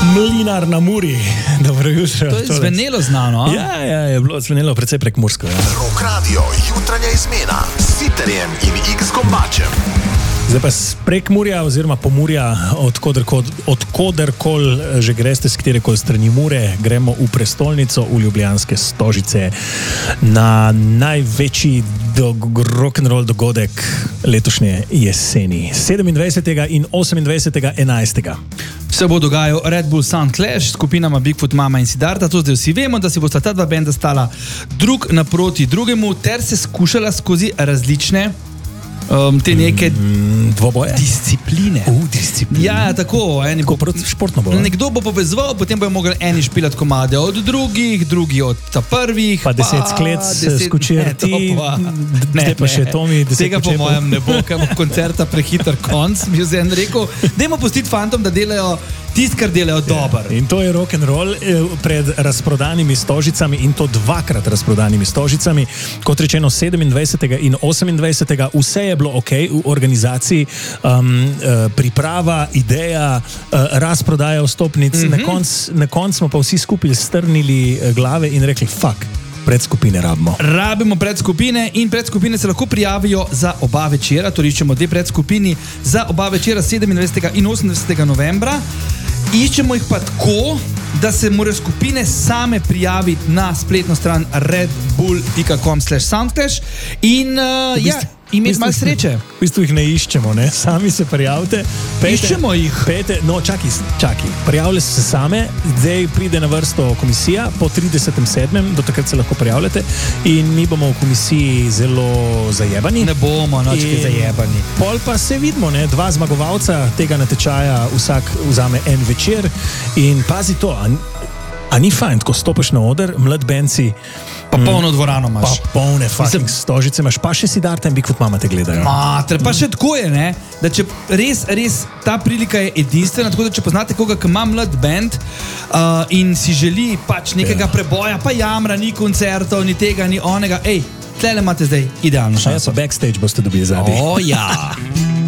Mlinar na Muri. Dobro jutro. To je zvenelo znano. Ja, je bilo zvenelo precej prekmursko. Ja. Rock Radio, jutranja izmena s Siterjem in X-Kombačem. Zdaj pa z Prekmurja oziroma Pomurja, odkoderkoli že greste, z kjerekoli strani Mure, gremo v prestolnico, v ljubljanske Stožice, na največji rock'n'roll dogodek letošnje jeseni. 27. in 28.11. Se bo dogajal Red Bull Sound Clash s skupinama Bigfoot, Mama in Siddharta. To zdaj vsi vemo, da si bosta ta dva benda stala drug naproti drugemu ter se skušala skozi različne te neke dvoboje. Discipline. Discipline. Ja, tako. Športno bo. Nekdo bo povezoval, potem bojo mogli eni špilati komade od drugih, drugi od prvih. Pa 10 sklec skučirati. Ne, pa še Tomi. Tega po mojem ne bo, ker bo koncerta prehiter konc. Mi je zdaj rekel, dajmo pustiti fantom, da delajo tisto, kar delajo dobro. In to je rock'n'roll pred razprodanimi Stožicami in to dvakrat razprodanimi Stožicami. Kot rečeno 27. in 28. Vse je bilo ok v organizaciji, priprava, ideja, razprodaja vstopnic. Na koncu smo pa vsi skupaj strnili glave in rekli, fuck, predskupine rabimo. Rabimo predskupine in predskupine se lahko prijavijo za oba večera, torej iščemo dve predskupini za oba večera 27. in 28. novembra. Iščemo jih pa tako, da se morajo skupine same prijaviti na spletno stran redbull.com/soundclash in imeti malo sreče. V bistvu jih ne iščemo, ne? Sami se prijavite. Iščemo jih. No, čakaj. Prijavljate se same, zdaj pride na vrsto komisija po 30.7. Do takrat se lahko prijavljate in mi bomo v komisiji zelo zajebani. Ne bomo nočki zajebani. Pol pa se vidimo, ne? Dva zmagovalca tega natečaja, vsak vzame en večer in pazi to, a ni fajn, ko stopiš na oder, mlad benci, pa polno dvorano imaš. Pa polne fucking Stožice imaš, pa še Siddharta in Bigfoot Mama te gledajo. Pa še tako je, ne? Da če res ta prilika je edinstvena, tako da če poznate koga, ki ima mlad band in si želi pač nekega preboja, pa jamra, ni koncertov, ni tega, ni onega, tlele imate zdaj idealno šanso. Ja, pa backstage boste dobili zadnji. Ja.